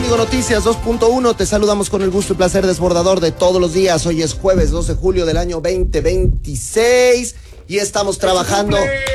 Contigo Noticias 2.1. Te saludamos con el gusto y placer desbordador de todos los días. Hoy es jueves 12 de julio del año 2026 y estamos trabajando.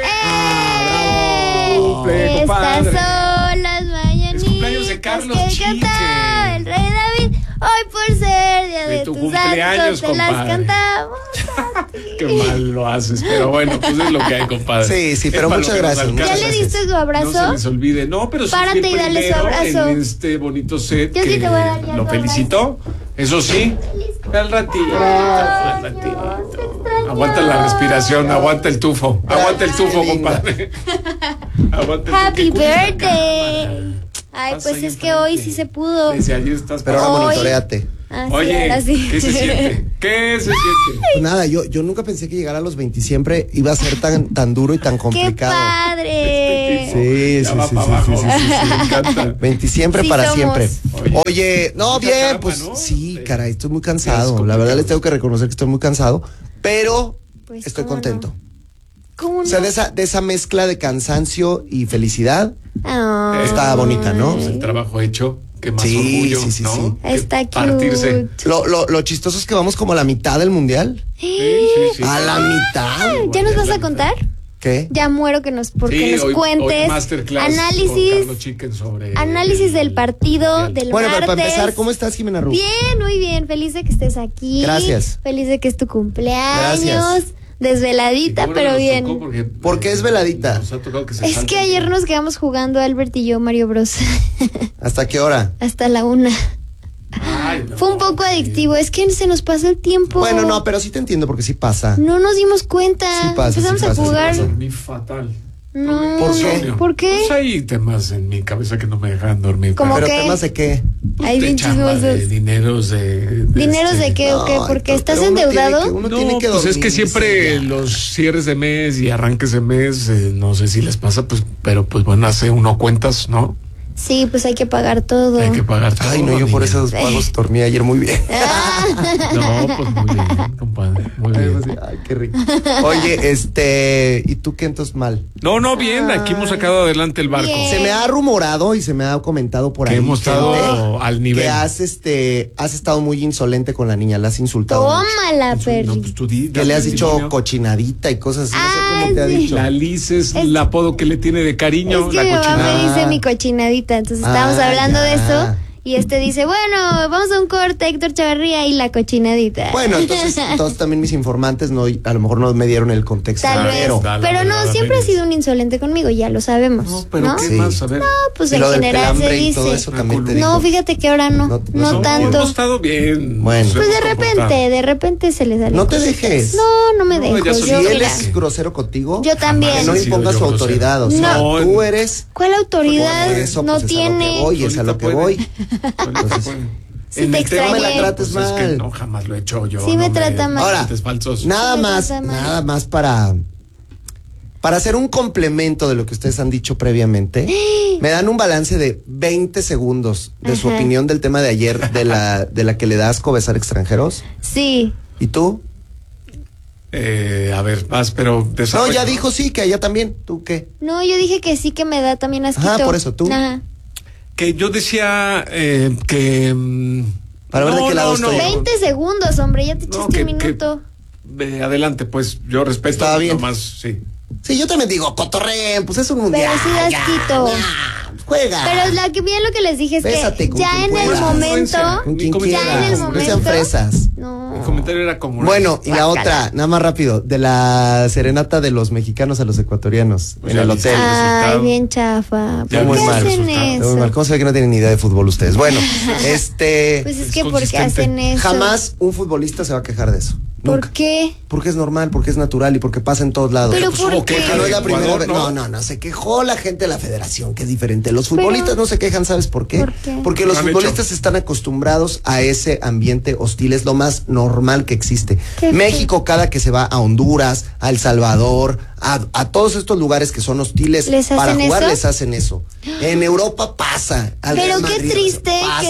¡Bravo! Cumple, Estas son las mañanitas. Es cumpleaños de Carlos que Chique. cantaba el rey David. Hoy por ser día de tu tus cumpleaños, santos te las compadre. cantamos. Qué mal lo haces, pero bueno, pues es lo que hay, compadre. Sí, pero Es para muchas lo que nos gracias. alcanza. ¿Ya le diste su abrazo? No se les olvide, no, pero Párate sí, y dale su primero abrazo. en este bonito set Yo sí que te voy a dar ya lo tu felicito. Eso sí, al ratito, al ratito. Aguanta la respiración, aguanta el tufo, aguanta el tufo, Qué linda. compadre. Aguanta el Happy tufo. ¿Qué birthday. Ay, Pasa pues ahí es que hoy enfrente. sí se pudo. Desde ayer estás Pero ahora Hoy- monitoreate. Ah, sí, Oye, ahora sí. ¿qué se siente? ¿Qué se siente? Pues nada, yo nunca pensé que llegar a los 20 siempre iba a ser tan duro y tan ¡Qué complicado. padre! Sí, Ya sí, va sí, para sí, abajo. sí, sí, sí. Me encanta. 20 siempre Sí para somos. siempre. Oye, Oye, no, mucha bien, chamba, pues ¿no? sí, Sí. caray, estoy muy Es cansado. La complicado. verdad les tengo que reconocer que estoy muy cansado, pero Pues, estoy ¿cómo contento. no? ¿Cómo O sea, no? de esa mezcla de cansancio y felicidad, Ay. está bonita, ¿no? Pues el trabajo hecho, que más Sí, orgullo, sí, sí, ¿no? sí. Que Está cute. partirse. Lo chistoso es que vamos como a la mitad del mundial. Sí. A la mitad. ¿Ya nos vas a contar? ¿Qué? Ya muero que nos Sí, hoy cuentes masterclass con análisis Carlos Chicken sobre del partido del Bueno, pero martes. para empezar, ¿cómo estás, Jimena Ru? Bien, muy bien, feliz de que estés aquí. Gracias. Feliz de que es tu cumpleaños. Gracias. Desveladita, pero bien. ¿Por qué es veladita? Nos ha tocado que se Es salte que ayer nos quedamos jugando Albert y yo Mario Bros. ¿Hasta qué hora? Hasta la 1. Ay, no, Fue un poco adictivo, es que se nos pasó el tiempo. Bueno, no, pero sí te entiendo porque sí pasa. No nos dimos cuenta. Sí pasa, Empezamos sí a pasa, sí jugar. pasa. Dormí fatal. No. ¿Por qué? ¿Por qué? Pues hay temas en mi cabeza que no me dejan dormir. ¿Cómo ¿Pero qué? temas de qué? Hay de bien chamba, chismosos. de dineros de ¿Dineros de qué o qué? No, ¿Porque pero estás uno tiene endeudado? que- uno No, tiene que pues es dormirse que siempre ya. los cierres de mes y arranques de mes, no sé si les pasa, pues, pero pues bueno, hace uno cuentas, ¿no? Sí, pues hay que pagar todo. Hay que pagar todo. Ay, no, yo por niña. esos pagos dormí ayer muy bien. No, pues muy bien, compadre, muy bien. Ay, qué rico. Oye, ¿y tú qué entonces mal? No, bien, aquí hemos sacado adelante el barco. Bien. Se me ha rumorado y se me ha comentado por Que ahí hemos estado gente, al nivel. que has estado muy insolente con la niña, la has insultado mucho. Tómala, Perry. No, pues tú di, Que da le has testimonio. dicho cochinadita y cosas así, no sé Ah, cómo te ha sí. dicho. La Liz es el apodo que le tiene de cariño, Es que la mi mamá cochinada. me dice mi cochinadita, entonces estábamos Ah, hablando de ya. eso y dice, bueno, vamos a un corte, Héctor Chavarría y la cochinadita. Bueno, entonces también mis informantes a lo mejor no me dieron el contexto. Tal vez, entero. da la pero no, verdad, siempre ha Reyes. sido un insolente conmigo, ya lo sabemos. No, pero ¿no? ¿qué Sí. más? A ver. Pues Y en lo del general se pelambre y todo dice. eso también te No, dijo. No, fíjate que ahora no, No, no no, tanto. Hemos estado bien. Bueno. nos Pues de hemos comportado. de repente se le sale. No te dejes. No me No, dejo. ya soy- Si Yo, él mira, es grosero contigo, yo también. que no He sido imponga yo su grosero. autoridad. O sea, No. tú eres. ¿Cuál autoridad? Por eso, no pues, tiene. Es a lo que voy. Solita puede. Sí En te el tema No me extrañé. la trates pues es que mal. no, jamás lo he hecho yo. Sí me no trata mal. Ahora, Chistes falsos. Nada Sí, me más, trata mal. nada más para hacer un complemento de lo que ustedes han dicho previamente. Me dan un balance de 20 segundos de su Ajá. opinión del tema de ayer, de la que le da asco besar extranjeros. Sí. ¿Y tú? A ver, más, pero No, desarrolla. ya dijo sí, que a ella también. ¿Tú qué? No, yo dije que sí que me da también asquito. Ajá, por eso, ¿tú? Ajá. Que yo decía que. Para ver de qué lado estoy. 20 segundos, hombre, ya te No, echaste un que- minuto. Adelante, pues yo respeto. Estaba bien. Nomás, sí. Sí, yo también digo, cotorreen, pues es un mundial. Pero sí da ya, asquito. ya, juega. Pero bien lo que les dije es Bésate que con ya quien en el puedas. momento. Con quien Mi quieras. Ya en el No momento. sean fresas. No. El comentario era como. Bueno, y la otra, nada más rápido, de la serenata de los mexicanos a los ecuatorianos Pues en ya el viste. hotel. Ay, resultado. bien chafa. Ya ¿Por qué viste el hacen resultado. Muy eso? mal. ¿Cómo se ve que no tienen ni idea de fútbol ustedes? Bueno, Pues es Es que ¿por qué consistente. hacen eso? jamás un futbolista se va a quejar de eso. ¿Por Nunca. qué? Porque es normal, porque es natural y porque pasa en todos lados. Pero pues ¿por hubo qué? queja No es la primera Ecuador, vez. ¿no? No, se quejó la gente de la federación, que es diferente. Los futbolistas no se quejan, ¿sabes por qué? ¿Por qué? Porque los Lo han futbolistas están acostumbrados a ese ambiente hostil, es lo más normal que existe. Qué México, cada que se va a Honduras, a El Salvador, a todos estos lugares que son hostiles ¿Les para hacen jugar, eso? les hacen eso. En Europa pasa. al Pero Real qué Madrid, triste pasa. que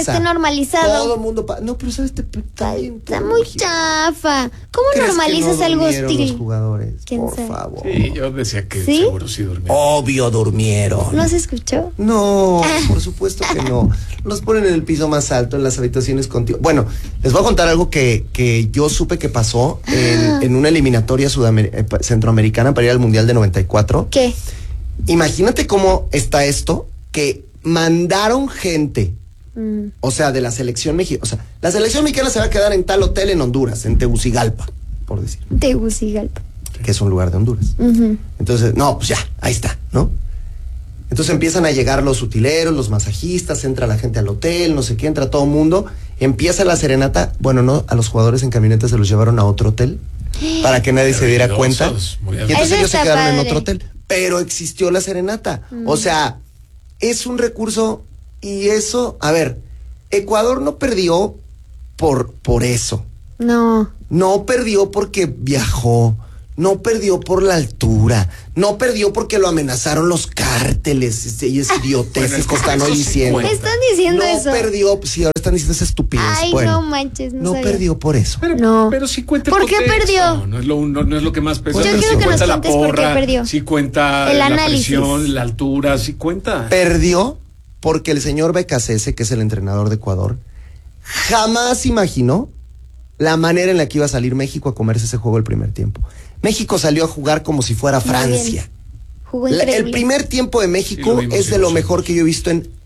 esté normalizado. Todo el mundo no, pero sabes, Está muy chafa. ¿Cómo normalizas algo hostil? Los jugadores, por sabe? favor. Sí, yo decía que ¿Sí? seguro sí durmieron. Obvio durmieron. ¿No se escuchó? No, por supuesto que no. Los ponen en el piso más alto, en las habitaciones contigo. Bueno, les voy a contar algo que yo supe que pasó en una eliminatoria centroamericana para ir al Mundial de 94. ¿Qué? Imagínate cómo está esto, que mandaron gente, o sea, de la selección mexicana. O sea, la selección mexicana se va a quedar en tal hotel en Honduras, en Tegucigalpa, por decir. Tegucigalpa. Que es un lugar de Honduras. Entonces, no, pues ya, ahí está, ¿no? Entonces empiezan a llegar los utileros, los masajistas, entra la gente al hotel, no sé qué, entra todo el mundo, empieza la serenata. Bueno, no, a los jugadores en camionetas se los llevaron a otro hotel para que nadie se diera cuenta. Y entonces ellos se quedaron en otro hotel. Pero existió la serenata. O sea, es un recurso y eso, a ver, Ecuador no perdió por eso. No. No perdió porque viajó. No perdió por la altura, no perdió porque lo amenazaron los cárteles y es idioteces que están hoy diciendo. ¿Qué están diciendo eso? No perdió, sí, ahora están diciendo esa estupidez. Ay, bueno, no manches, no sabía. perdió por eso. Pero sí cuenta ¿Por qué perdió? No es lo que más pesa. Yo Sí quiero que nos cuenta la cuentes por qué porra, perdió. sí cuenta El la análisis. presión, la altura, sí cuenta. Perdió porque el señor Becasese, que es el entrenador de Ecuador, jamás imaginó la manera en la que iba a salir México a comerse ese juego el primer tiempo. México salió a jugar como si fuera Francia. Jugó increíble. El primer tiempo de México es de lo mejor que yo he visto en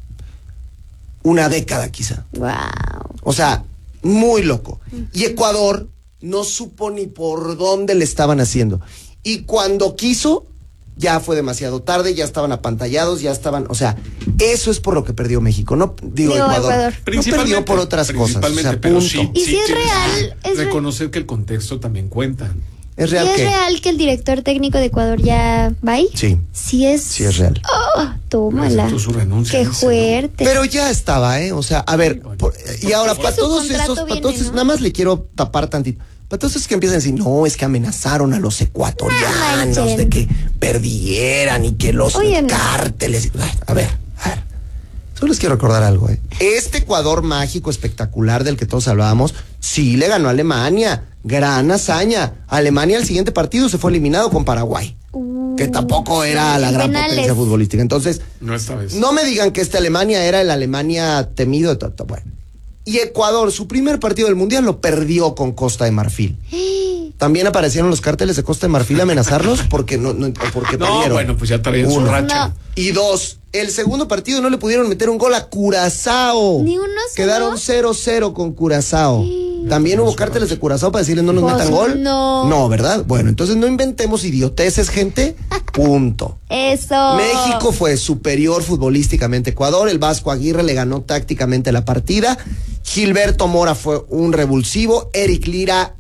una década quizá. Wow. O sea, muy loco. Y Ecuador no supo ni por dónde le estaban haciendo. Y cuando quiso, ya fue demasiado tarde, ya estaban apantallados, ya estaban, o sea, eso es por lo que perdió México, no digo Ecuador. No perdió por otras cosas, o sea, pero punto. sí, Y si es real, reconocer que el contexto también cuenta. ¿Es real ¿Y es qué? real que el director técnico de Ecuador ya va ahí? Sí. Sí es. Sí es real. Oh, tómala. Aceptó su renuncia, Qué dice, fuerte. Pero ya estaba, O sea, a ver, y ahora para su todos contrato esos, viene, ¿no? nada más le quiero tapar tantito. Para todos esos que empiezan a decir, no, es que amenazaron a los ecuatorianos manchen. de que perdieran y que los cárteles. A ver. Solo les quiero recordar algo, Este Ecuador mágico, espectacular del que todos hablábamos, sí le ganó a Alemania. Gran hazaña. Alemania al siguiente partido se fue eliminado con Paraguay. Que tampoco era la gran potencia futbolística. Entonces, no esta vez. No me digan que esta Alemania era el Alemania temido de todo. Bueno. Y Ecuador, su primer partido del Mundial lo perdió con Costa de Marfil. También aparecieron los cárteles de Costa de Marfil a amenazarlos porque porque perdieron. Bueno, pues ya traían su racha. No. Y 2, el segundo partido no le pudieron meter un gol a Curazao. Ni uno solo. Quedaron 0-0 con Curazao. También hubo cárteles de Curazao para decirles no nos Pues metan gol. no. ¿Verdad? Bueno, entonces no inventemos idioteces, gente. Punto. Eso. México fue superior futbolísticamente a Ecuador. El Vasco Aguirre le ganó tácticamente la partida. Gilberto Mora fue un revulsivo. Eric Lira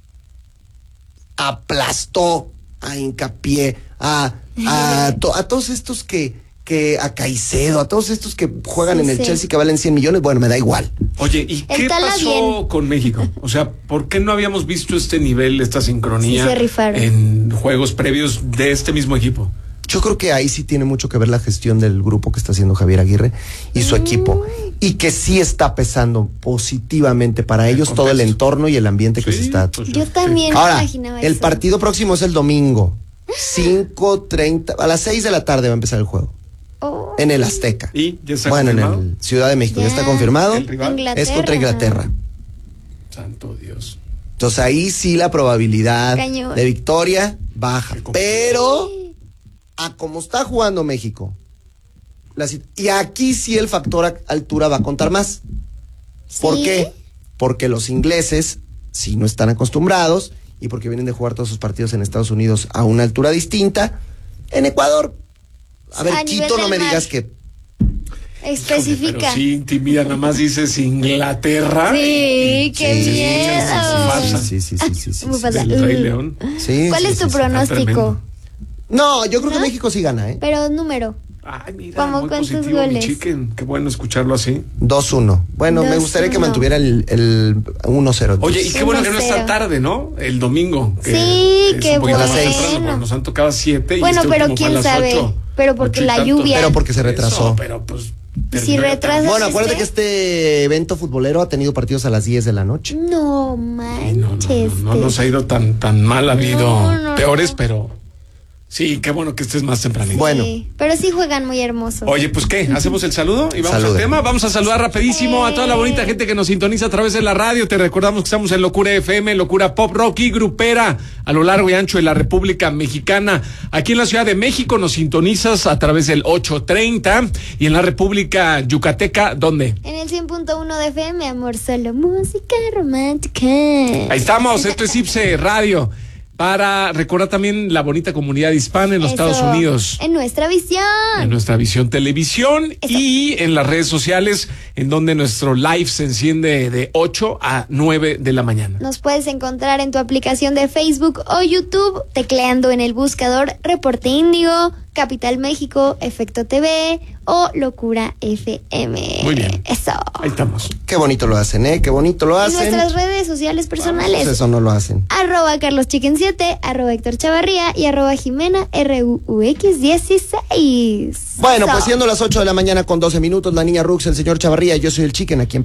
aplastó a Hincapié, a todos estos que a Caicedo, a todos estos que juegan en el Chelsea que valen 100 millones, bueno, me da igual. Oye, ¿y qué pasó con México? O sea, ¿por qué no habíamos visto este nivel, esta sincronía se rifaron en juegos previos de este mismo equipo? Yo creo que ahí sí tiene mucho que ver la gestión del grupo que está haciendo Javier Aguirre y su equipo. Y que sí está pesando positivamente para ellos todo el entorno y el ambiente que se está. Pues Yo también Ahora, imaginaba el eso. partido próximo es el domingo. 5:30, a las 6 de la tarde va a empezar el juego. Oh. En el Azteca. ¿Y ya está Bueno, confirmado? en el Ciudad de México. Ya está confirmado. ¿El rival? Inglaterra. Es contra Inglaterra. Santo Dios. Entonces ahí sí la probabilidad Cañón. de victoria baja. Pero a como está jugando México, y aquí sí el factor altura va a contar más. ¿Por ¿Sí? qué? Porque los ingleses sí no están acostumbrados y porque vienen de jugar todos sus partidos en Estados Unidos a una altura distinta. En Ecuador, a ver, A nivel Quito, no del me mar. digas que Especifica. Pero sí intimida, nada más dices Inglaterra. Sí, qué miedo. Sí. Muy fácil. Del Rey León. Sí, ¿Cuál sí, es tu sí, sí. pronóstico? tremendo. No, yo creo que ¿No? México sí gana, Pero número. Ay, mira, ¿Cómo muy cuántos positivo, mi goles? chicken. Qué bueno escucharlo así. 2-1. Bueno, me 2-1. gustaría que mantuviera el 1-0. Oye, y qué bueno que no 1-0. está tarde, ¿no? El domingo. Sí, es qué un poquito más bueno. temprano, porque nos han tocado 7 y Bueno, este pero último fue a quién las sabe. 8. Pero porque 8 y la tanto. lluvia. Pero porque se retrasó. Eso, pero pues Si retrasas Bueno, acuérdate que este evento futbolero ha tenido partidos a las 10 de la noche. No manches. No nos ha ido tan mal, ha habido No, peores, pero sí, qué bueno que estés más tempranito. Bueno. Sí, pero sí juegan muy hermoso. Oye, pues ¿qué? ¿Hacemos el saludo? Y vamos Salude. al tema. Vamos a saludar rapidísimo a toda la bonita gente que nos sintoniza a través de la radio. Te recordamos que estamos en Locura FM, Locura Pop Rock y Grupera a lo largo y ancho de la República Mexicana. Aquí en la Ciudad de México nos sintonizas a través del 830 y en la República Yucateca, ¿dónde? En el 100.1 de FM, amor, solo música romántica. Ahí estamos, esto es Ipse Radio. Para recordar también la bonita comunidad hispana en los Eso, Estados Unidos. En nuestra visión. En nuestra visión televisión Eso. y en las redes sociales, en donde nuestro live se enciende de 8 a 9 de la mañana. Nos puedes encontrar en tu aplicación de Facebook o YouTube, tecleando en el buscador Reporte Índigo, Capital México, Efecto TV o Locura FM. Muy bien. Eso. Ahí estamos. Qué bonito lo hacen, ¿eh? Qué bonito lo En hacen. nuestras redes sociales personales. Pues eso no lo hacen. @CarlosChicken7, @Héctor Chavarría y @Jimena RUX16. Bueno, Eso. pues siendo las 8 de la mañana con 12 minutos, la niña Rux, el señor Chavarría, yo soy el Chicken aquí en